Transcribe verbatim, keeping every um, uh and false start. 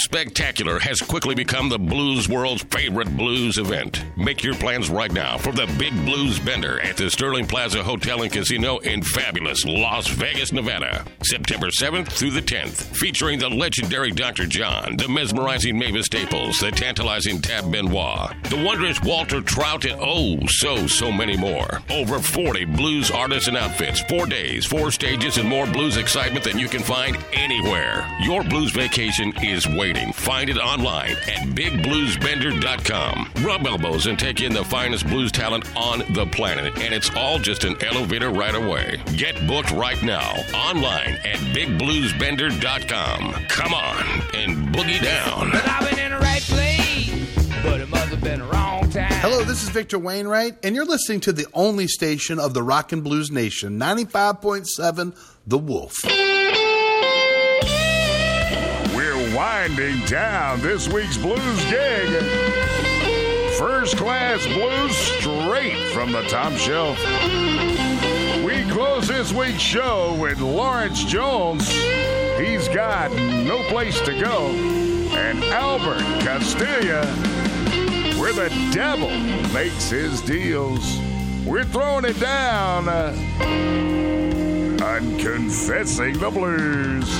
Spectacular has quickly become the blues world's favorite blues event. Make your plans right now for the Big Blues Bender at the Sterling Plaza Hotel and Casino in fabulous Las Vegas, Nevada. September seventh through the tenth, featuring the legendary Doctor John, the mesmerizing Mavis Staples, the tantalizing Tab Benoit, the wondrous Walter Trout, and oh, so, so many more. Over forty blues artists and outfits, four days, four stages, and more blues excitement than you can find anywhere. Your blues vacation is waiting. Find it online at big blues bender dot com. Rub elbows and take in the finest blues talent on the planet, and it's all just an elevator right away. Get booked right now online at big blues bender dot com. Come on and boogie down. But I've been in the right place, but it must have been the wrong time. Hello, this is Victor Wainwright, and you're listening to the only station of the Rock and Blues Nation, ninety-five point seven The Wolf. Winding down this week's blues gig. First class blues straight from the top shelf. We close this week's show with Lawrence Jones. He's got No Place to Go. And Albert Castiglia, Where the Devil Makes His Deals. We're throwing it down. Uh, Unconfessing the Blues.